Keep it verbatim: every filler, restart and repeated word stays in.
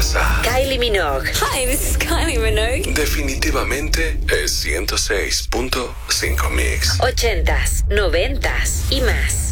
casa. Kylie Minogue. Hi, this is Kylie Minogue. Definitivamente es ciento seis punto cinco Mix. Ochentas, noventas y más.